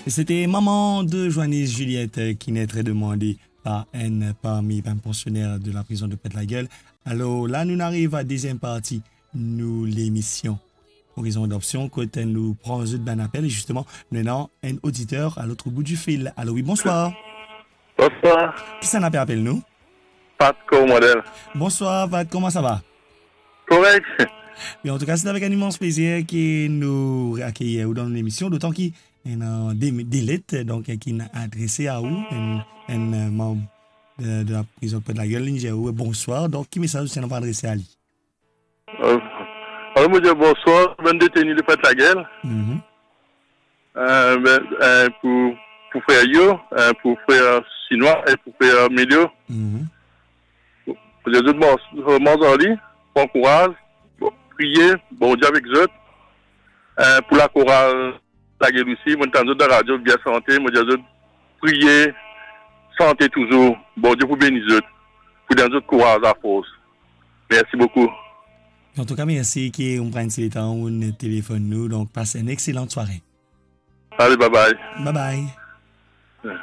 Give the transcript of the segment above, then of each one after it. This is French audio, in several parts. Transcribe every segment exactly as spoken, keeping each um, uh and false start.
C'était maman de Joannis Juliette qui n'est très demandée par un parmi les pensionnaires de la prison de Pète-la-Gueule. Alors là, nous arrivons à la deuxième partie de l'émission Horizon d'option. Côté nous prenons un appel et justement, maintenant, un auditeur à l'autre bout du fil. Alors oui, bonsoir. Bonsoir. Qui s'en appelle appelle nous? Pat Co-Modèle. Bonsoir, Pat, comment ça va? Correct. Mais en tout cas, c'est avec un immense plaisir que nous accueillons dans l'émission, d'autant qu'il y a un délai donc, qui est adressé à vous, un, un membre de, de la prison de Pète-la-Gueule, Niger. Bonsoir. Donc, qui message vous avez adressé à lui? Euh, alors, moi, je dis bonsoir. vingt détenus de Pète-la-Gueule. Mm-hmm. euh, ben, euh, pour, pour frère Yo, euh, pour frère Chinois et pour frère Milio. Mm-hmm. Pour les autres Manzali, bon courage. Prier, bon Dieu avec eux. Euh, pour la chorale, la gueule aussi, mon temps de radio, bien santé, mon Dieu, prier, santé toujours. Bon Dieu pour bénir eux. Pour des autres courage à force. Merci beaucoup. En tout cas, merci qui on prenne ce temps, on téléphone nous, donc passez une excellente soirée. Allez, bye bye. Bye bye. Ouais.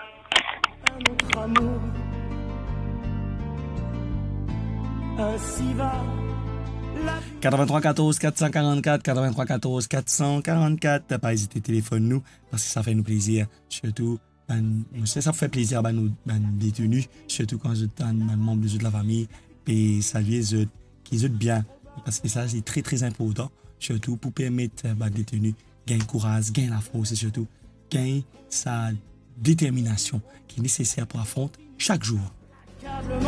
Ainsi va quatre-vingt-trois quatorze quatre cent quarante-quatre, quatre-vingt-trois quatorze quatre cent quarante-quatre. Pas hésiter, téléphone nous, parce que ça fait nous plaisir. Surtout, ben, ça fait plaisir à nous ben, détenus, surtout quand je suis un membre de la famille, et saluer ceux qui sont bien, parce que ça c'est très très important, surtout pour permettre aux ben, détenus de gagner courage, gagner la force, et surtout gagner sa détermination qui est nécessaire pour affronter chaque jour.